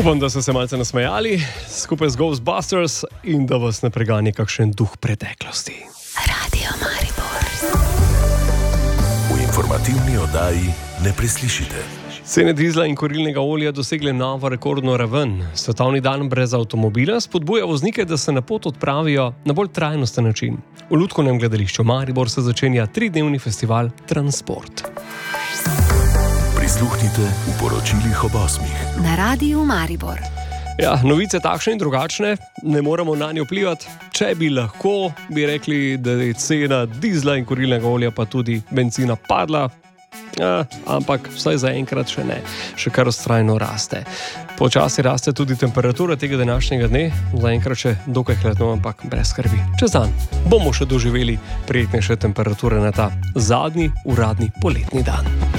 Upam, da ste se malce nasmejali skupaj z Ghostbusters in da vas ne preganja kakšen duh preteklosti. Radio Maribor. V informativni oddaji ne preslišite. Cene dizla in kurilnega olja dosegle novo rekordno raven. Svetovni dan brez avtomobila spodbuja voznike, da se na pot odpravijo na bolj trajnosten način. V Lutkovnem gledališču Maribor se začenja 3-dnevni festival Transport. Prisluhnite v poročilih ob 8. Na Radiu Maribor. Ja, novice takšne in drugačne, ne moremo na njo vplivati. Če bi lahko, bi rekli, da je cena dizla in kurilnega olja pa tudi benzina padla. Ampak vsaj zaenkrat še ne, še kar vztrajno raste. Počasi raste tudi temperatura tega današnjega dne, zaenkrat še dokaj hladno, ampak brez skrbi. Čez dan bomo še doživeli prijetnejše temperature na ta zadnji uradni poletni dan.